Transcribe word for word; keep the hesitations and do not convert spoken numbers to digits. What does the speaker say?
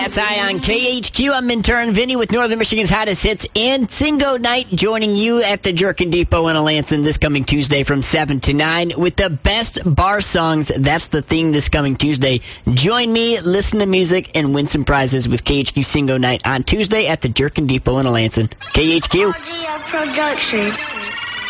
That's I on K H Q. I'm intern Vinny with Northern Michigan's hottest hits and Singo Night, joining you at the Jerkin Depot in Alanson this coming Tuesday from seven to nine with the best bar songs. That's the thing this coming Tuesday. Join me, listen to music, and win some prizes with K H Q Singo Night on Tuesday at the Jerkin Depot in Alanson. K H Q. Production.